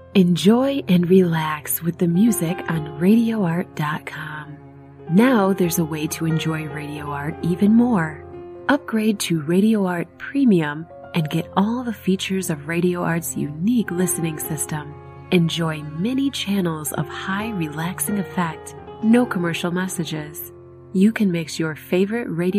Enjoy and relax with the music on RadioArt.com. Now there's a way to enjoy Radio Art even more. Upgrade to Radio Art Premium and get all the features of Radio Art's unique listening system. Enjoy many channels of high relaxing effect, no commercial messages. You can mix your favorite radio